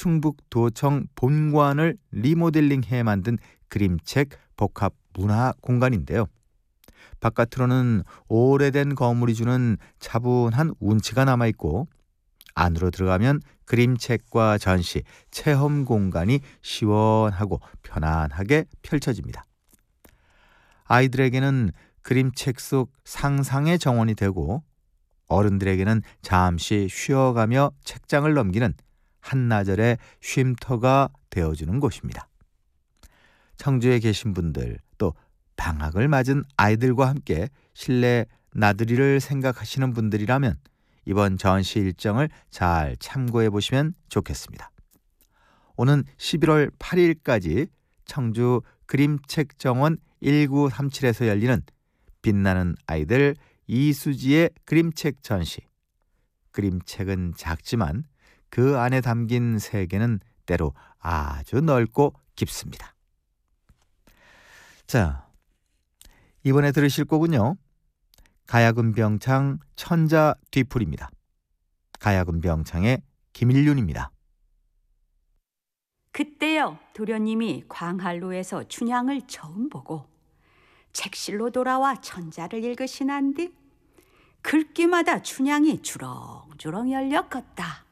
충북도청 본관을 리모델링해 만든 그림책 복합 문화 공간인데요. 바깥으로는 오래된 건물이 주는 차분한 운치가 남아있고 안으로 들어가면 그림책과 전시, 체험 공간이 시원하고 편안하게 펼쳐집니다. 아이들에게는 그림책 속 상상의 정원이 되고 어른들에게는 잠시 쉬어가며 책장을 넘기는 한나절의 쉼터가 되어주는 곳입니다. 청주에 계신 분들, 또 방학을 맞은 아이들과 함께 실내 나들이를 생각하시는 분들이라면 이번 전시 일정을 잘 참고해 보시면 좋겠습니다. 오는 11월 8일까지 청주 그림책정원 1937에서 열리는 빛나는 아이들 이수지의 그림책 전시. 그림책은 작지만 그 안에 담긴 세계는 때로 아주 넓고 깊습니다. 자, 이번에 들으실 곡은요, 가야금병창 천자 뒤풀입니다. 가야금병창의 김일륜입니다. 그때요, 도련님이 광활로에서 춘향을 처음 보고 책실로 돌아와 천자를 읽으시난디 글귀마다 춘향이 주렁주렁 열려 걷다.